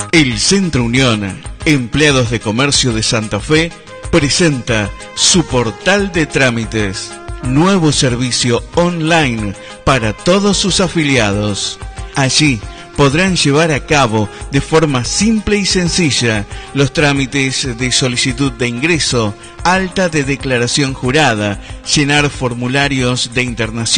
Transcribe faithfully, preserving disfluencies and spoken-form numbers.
El Centro Unión, Empleados de Comercio de Santa Fe, presenta su portal de trámites. Nuevo servicio online para todos sus afiliados. Allí podrán llevar a cabo de forma simple y sencilla los trámites de solicitud de ingreso, alta de declaración jurada, llenar formularios de internación